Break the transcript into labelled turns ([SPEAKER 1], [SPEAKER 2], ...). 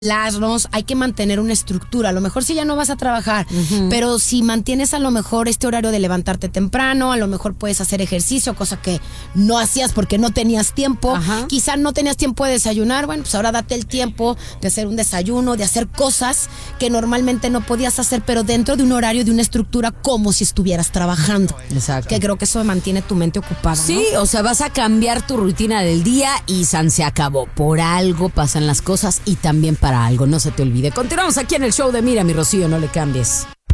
[SPEAKER 1] hay que mantener una estructura. A lo mejor si ya no vas a trabajar, pero si mantienes a lo mejor este horario de levantarte temprano, a lo mejor puedes hacer ejercicio, cosa que no hacías porque no tenías tiempo. Quizá no tenías tiempo de desayunar, bueno, pues ahora date el tiempo de hacer un desayuno, de hacer cosas que normalmente no podías hacer, pero dentro de un horario, de una estructura, como si estuvieras trabajando.
[SPEAKER 2] Exacto.
[SPEAKER 1] Que creo que eso mantiene tu mente ocupada,
[SPEAKER 2] Sí,
[SPEAKER 1] ¿no?
[SPEAKER 2] o sea, vas a cambiar tu rutina del día y se acabó. Por algo pasan las cosas y también para algo, no se te olvide. Continuamos aquí en el show de Mira, mi Rocío, no le cambies.